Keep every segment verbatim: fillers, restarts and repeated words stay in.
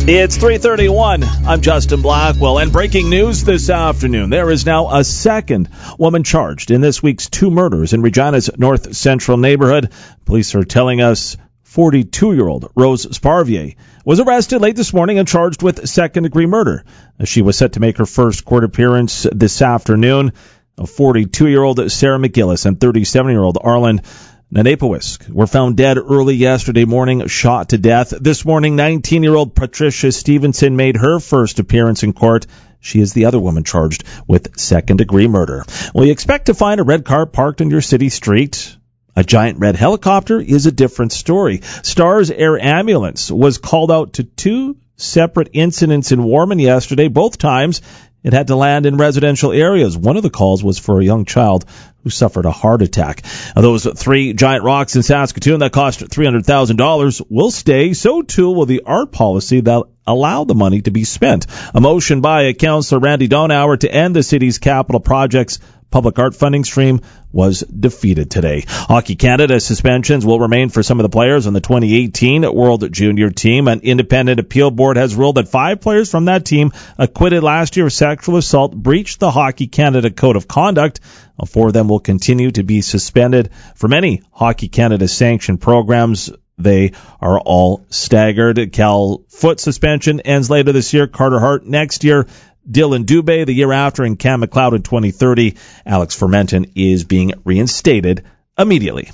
It's three thirty-one. I'm Justin Blackwell, and breaking news this afternoon. There is now a second woman charged in this week's two murders in Regina's North Central neighborhood. Police are telling us forty-two-year-old Rose Sparvier was arrested late this morning and charged with second-degree murder. She was set to make her first court appearance this afternoon. forty-two-year-old Sarah McGillis and thirty-seven-year-old Arlen Nanepowisk were found dead early yesterday morning, shot to death. This morning, nineteen-year-old Patricia Stevenson made her first appearance in court. She is the other woman charged with second-degree murder. Well, you expect to find a red car parked on your city street. A giant red helicopter is a different story. Stars Air Ambulance was called out to two separate incidents in Warman yesterday. Both times, it had to land in residential areas. One of the calls was for a young child who suffered a heart attack. Now, those three giant rocks in Saskatoon that cost three hundred thousand dollars will stay. So, too, will the art policy that allow the money to be spent. A motion by Councillor Randy Donauer to end the city's capital projects public art funding stream was defeated today. Hockey Canada suspensions will remain for some of the players on the twenty eighteen World Junior team. An independent appeal board has ruled that five players from that team acquitted last year of sexual assault breached the Hockey Canada Code of Conduct. Four of them will continue to be suspended from any Hockey Canada sanctioned programs. They are all staggered. Cal Foot suspension ends later this year. Carter Hart next year. Dylan Dubé the year after, and Cam McLeod in twenty thirty. Alex Fermenton is being reinstated immediately.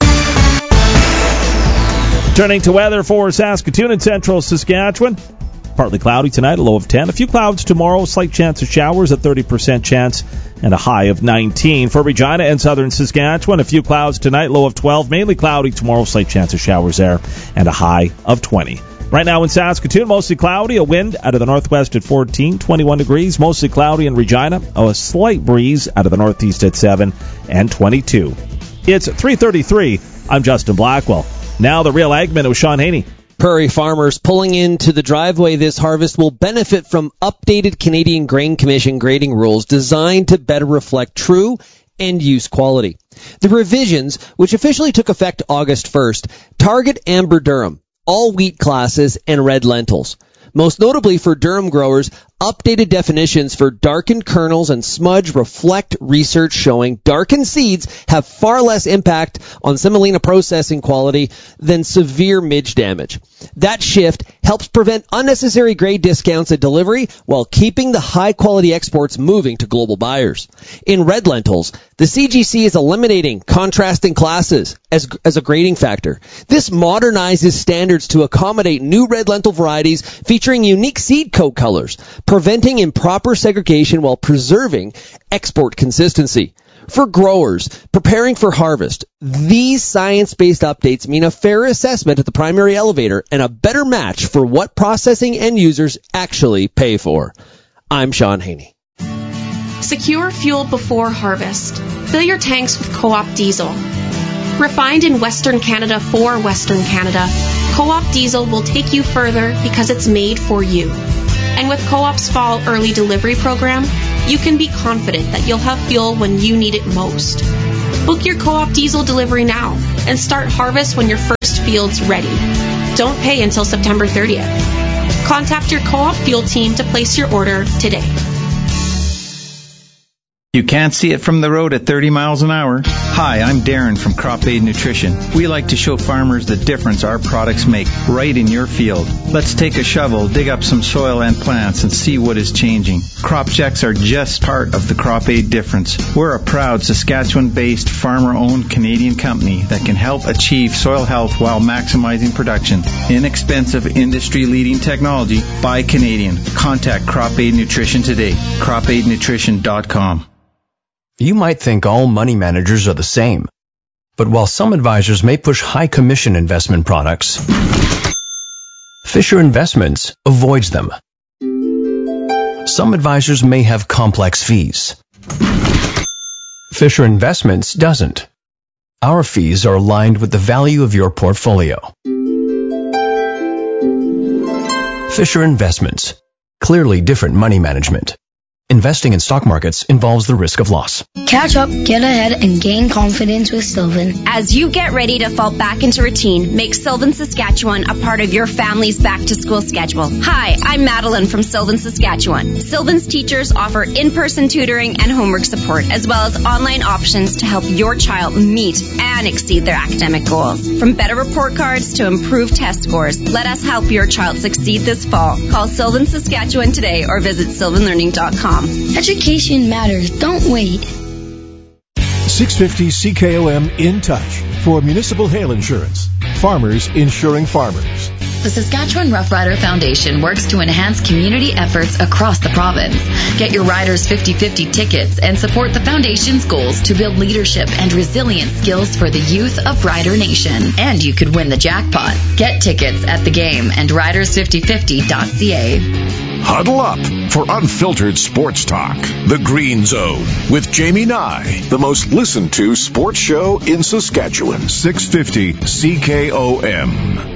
Turning to weather for Saskatoon and central Saskatchewan. Partly cloudy tonight, a low of ten. A few clouds tomorrow, slight chance of showers, a thirty percent chance, and a high of nineteen. For Regina and southern Saskatchewan, a few clouds tonight, low of twelve. Mainly cloudy tomorrow, slight chance of showers there, and a high of twenty. Right now in Saskatoon, mostly cloudy, a wind out of the northwest at fourteen, twenty-one degrees, mostly cloudy in Regina, a slight breeze out of the northeast at seven and twenty-two. It's three thirty-three. I'm Justin Blackwell. Now the Real Ag Minute with Sean Haney. Prairie farmers pulling into the driveway this harvest will benefit from updated Canadian Grain Commission grading rules designed to better reflect true end-use quality. The revisions, which officially took effect August first, target amber durum, all wheat classes, and red lentils. Most notably for durum growers, updated definitions for darkened kernels and smudge reflect research showing darkened seeds have far less impact on semolina processing quality than severe midge damage. That shift helps prevent unnecessary grade discounts at delivery while keeping the high-quality exports moving to global buyers. In red lentils, the C G C is eliminating contrasting classes as, as a grading factor. This modernizes standards to accommodate new red lentil varieties featuring unique seed coat colors, preventing improper segregation while preserving export consistency. For growers preparing for harvest, these science-based updates mean a fair assessment at the primary elevator and a better match for what processing end users actually pay for. I'm Sean Haney. Secure fuel before harvest. Fill your tanks with Co-op diesel. Refined in Western Canada for Western Canada, Co-op diesel will take you further because it's made for you. And with Co-op's fall early delivery program, you can be confident that you'll have fuel when you need it most. Book your Co-op diesel delivery now and start harvest when your first field's ready. Don't pay until September thirtieth. Contact your Co-op fuel team to place your order today. You can't see it from the road at thirty miles an hour. Hi, I'm Darren from Crop Aid Nutrition. We like to show farmers the difference our products make right in your field. Let's take a shovel, dig up some soil and plants, and see what is changing. Crop checks are just part of the Crop Aid difference. We're a proud Saskatchewan-based, farmer-owned Canadian company that can help achieve soil health while maximizing production. Inexpensive, industry-leading technology by Canadian. Contact Crop Aid Nutrition today. crop aid nutrition dot com. You might think all money managers are the same, but while some advisors may push high commission investment products, Fisher Investments avoids them. Some advisors may have complex fees. Fisher Investments doesn't. Our fees are aligned with the value of your portfolio. Fisher Investments. Clearly different money management. Investing in stock markets involves the risk of loss. Catch up, get ahead, and gain confidence with Sylvan. As you get ready to fall back into routine, make Sylvan Saskatchewan a part of your family's back-to-school schedule. Hi, I'm Madeline from Sylvan Saskatchewan. Sylvan's teachers offer in-person tutoring and homework support, as well as online options to help your child meet and exceed their academic goals. From better report cards to improved test scores, let us help your child succeed this fall. Call Sylvan Saskatchewan today or visit sylvan learning dot com. Education matters. Don't wait. six fifty C K O M In Touch for municipal hail insurance. Farmers insuring farmers. The Saskatchewan Rough Rider Foundation works to enhance community efforts across the province. Get your Riders fifty fifty tickets and support the Foundation's goals to build leadership and resilient skills for the youth of Rider Nation. And you could win the jackpot. Get tickets at the game and riders fifty fifty dot c a. Huddle up for unfiltered sports talk. The Green Zone with Jamie Nye, the most listened to sports show in Saskatchewan. six fifty C K O M.